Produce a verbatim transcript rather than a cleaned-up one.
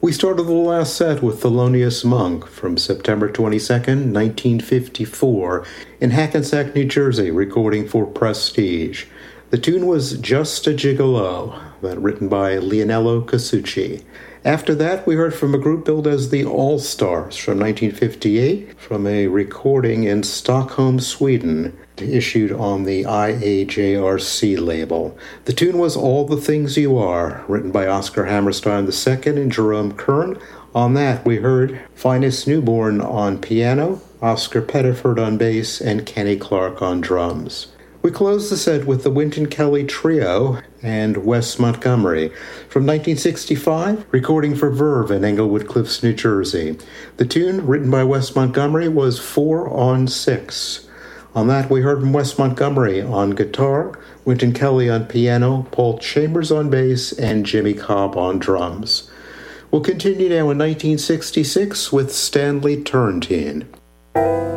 We started the last set with Thelonious Monk from September twenty-second, nineteen fifty-four, in Hackensack, New Jersey, recording for Prestige. The tune was Just a Gigolo, that written by Leonello Casucci. After that, we heard from a group billed as the All-Stars from nineteen fifty-eight, from a recording in Stockholm, Sweden, issued on the I A J R C label. The tune was All the Things You Are, written by Oscar Hammerstein the Second and Jerome Kern. On that, we heard Finest Newborn on piano, Oscar Pettiford on bass, and Kenny Clark on drums. We closed the set with the Wynton Kelly Trio and Wes Montgomery from nineteen sixty-five, recording for Verve in Englewood Cliffs, New Jersey. The tune, written by Wes Montgomery, was Four on Six. On that, we heard from Wes Montgomery on guitar, Wynton Kelly on piano, Paul Chambers on bass, and Jimmy Cobb on drums. We'll continue now in nineteen sixty-six with Stanley Turrentine.